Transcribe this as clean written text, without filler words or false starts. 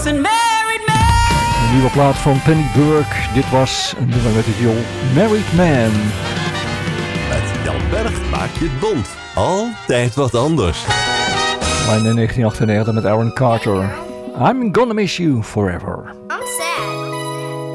Een nieuwe plaat van Penny Burke. Dit was een nummer met de titel Married Man. Met Jan Berg maak je het bond. Altijd wat anders. Maar in 1998 met Aaron Carter. I'm gonna miss you forever.